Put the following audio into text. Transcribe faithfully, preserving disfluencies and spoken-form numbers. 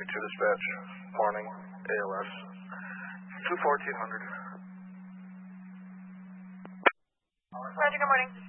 two dispatch, morning, A L S, two fourteen hundred. Roger, good morning.